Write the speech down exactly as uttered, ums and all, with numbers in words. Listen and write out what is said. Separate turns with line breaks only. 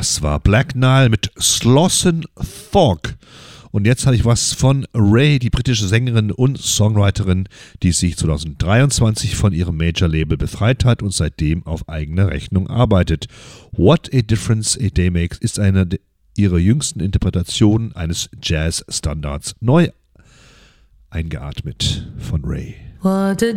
Das war Black Nile mit Slauson Fog. Und jetzt habe ich was von Ray, die britische Sängerin und Songwriterin, die sich zwanzig dreiundzwanzig von ihrem Major-Label befreit hat und seitdem auf eigene Rechnung arbeitet. What a Difference a Day Makes ist eine ihrer jüngsten Interpretationen eines Jazz-Standards, neu eingeatmet von Ray.
What a